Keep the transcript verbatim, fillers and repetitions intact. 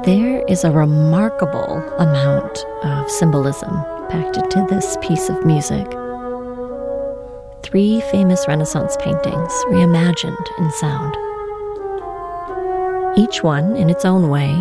There is a remarkable amount of symbolism packed into this piece of music. Three famous Renaissance paintings reimagined in sound. Each one, in its own way,